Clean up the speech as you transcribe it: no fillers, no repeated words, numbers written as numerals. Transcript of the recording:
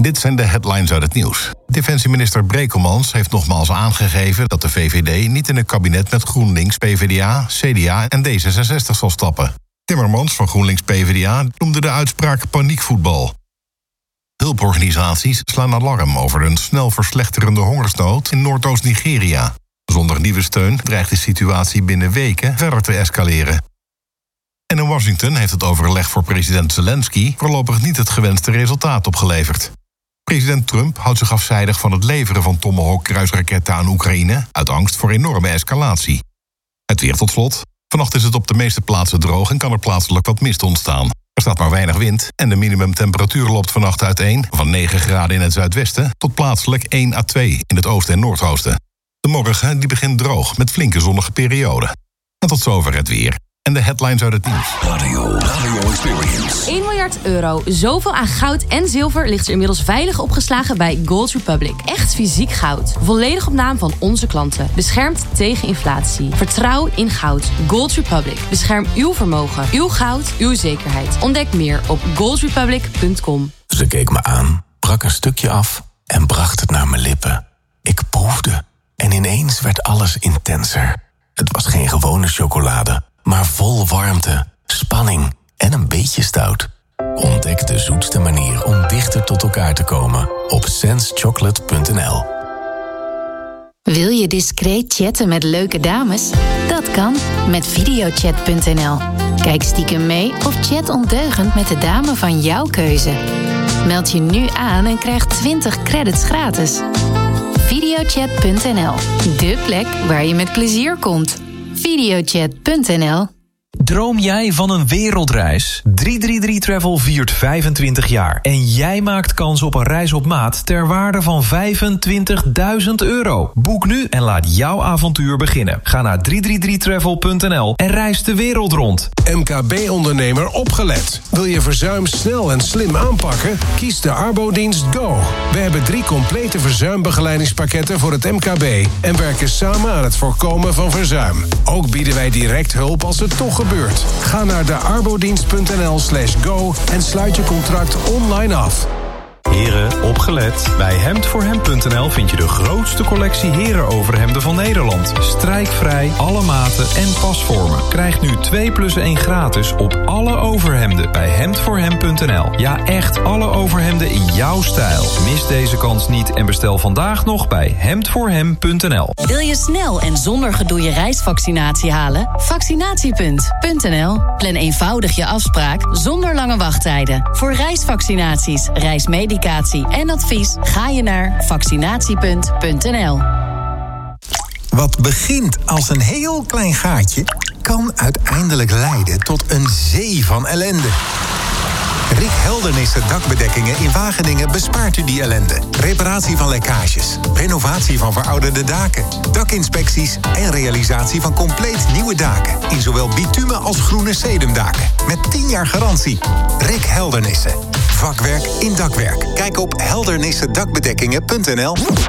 Dit zijn de headlines uit het nieuws. Defensieminister Brekelmans heeft nogmaals aangegeven dat de VVD niet in een kabinet met GroenLinks, PvdA, CDA en D66 zal stappen. Timmermans van GroenLinks PvdA noemde de uitspraak paniekvoetbal. Hulporganisaties slaan alarm over een snel verslechterende hongersnood in Noordoost-Nigeria. Zonder nieuwe steun dreigt de situatie binnen weken verder te escaleren. En in Washington heeft het overleg voor president Zelensky voorlopig niet het gewenste resultaat opgeleverd. President Trump houdt zich afzijdig van het leveren van Tomahawk-kruisraketten aan Oekraïne uit angst voor enorme escalatie. Het weer tot slot. Vannacht is het op de meeste plaatsen droog en kan er plaatselijk wat mist ontstaan. Er staat maar weinig wind en de minimumtemperatuur loopt vannacht uiteen van 9 graden in het zuidwesten tot plaatselijk 1 à 2 in het oosten en noordoosten. De morgen die begint droog met flinke zonnige perioden. En tot zover het weer. En de headlines uit het nieuws. Radio Experience. 1 miljard euro. Zoveel aan goud en zilver ligt er inmiddels veilig opgeslagen bij Gold Republic. Echt fysiek goud. Volledig op naam van onze klanten. Beschermd tegen inflatie. Vertrouw in goud. Gold Republic. Bescherm uw vermogen. Uw goud. Uw zekerheid. Ontdek meer op goldrepublic.com. Ze keek me aan, brak een stukje af en bracht het naar mijn lippen. Ik proefde en ineens werd alles intenser. Het was geen gewone chocolade, maar vol warmte, spanning en een beetje stout. Ontdek de zoetste manier om dichter tot elkaar te komen op sensechocolate.nl. Wil je discreet chatten met leuke dames? Dat kan met videochat.nl. Kijk stiekem mee of chat ondeugend met de dame van jouw keuze. Meld je nu aan en krijg 20 credits gratis. Videochat.nl, de plek waar je met plezier komt. Videochat.nl. Droom jij van een wereldreis? 333 Travel viert 25 jaar. En jij maakt kans op een reis op maat ter waarde van €25.000. Boek nu en laat jouw avontuur beginnen. Ga naar 333travel.nl en reis de wereld rond. MKB-ondernemer opgelet. Wil je verzuim snel en slim aanpakken? Kies de Arbodienst Go. We hebben 3 complete verzuimbegeleidingspakketten voor het MKB... en werken samen aan het voorkomen van verzuim. Ook bieden wij direct hulp als het toch gebeurt. Ga naar de arbodienst.nl/go en sluit je contract online af. Heren, opgelet. Bij hemdvoorhem.nl vind je de grootste collectie herenoverhemden van Nederland. Strijkvrij, alle maten en pasvormen. Krijg nu 2+1 gratis op alle overhemden bij hemdvoorhem.nl. Ja, echt alle overhemden in jouw stijl. Mis deze kans niet en bestel vandaag nog bij hemdvoorhem.nl. Wil je snel en zonder gedoe je reisvaccinatie halen? Vaccinatiepunt.nl. Plan eenvoudig je afspraak zonder lange wachttijden. Voor reisvaccinaties, reismedicatie en advies ga je naar vaccinatiepunt.nl. Wat begint als een heel klein gaatje kan uiteindelijk leiden tot een zee van ellende. Rick Heldernissen Dakbedekkingen in Wageningen bespaart u die ellende. Reparatie van lekkages, renovatie van verouderde daken, dakinspecties en realisatie van compleet nieuwe daken. In zowel bitumen als groene sedumdaken. Met 10 jaar garantie. Rick Heldernissen. Vakwerk in dakwerk. Kijk op heldernissendakbedekkingen.nl.